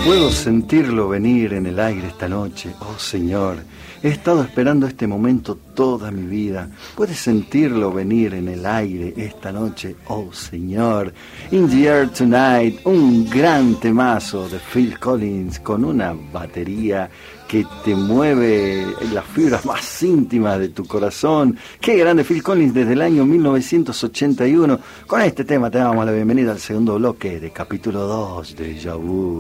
Puedo sentirlo venir en el aire esta noche, oh Señor. He estado esperando este momento toda mi vida. Puedes sentirlo venir en el aire esta noche, oh Señor. In the Air Tonight, un gran temazo de Phil Collins con una batería que te mueve las fibras más íntimas de tu corazón. Qué grande Phil Collins desde el año 1981. Con este tema te damos la bienvenida al segundo bloque de capítulo 2 de Déjà Vu.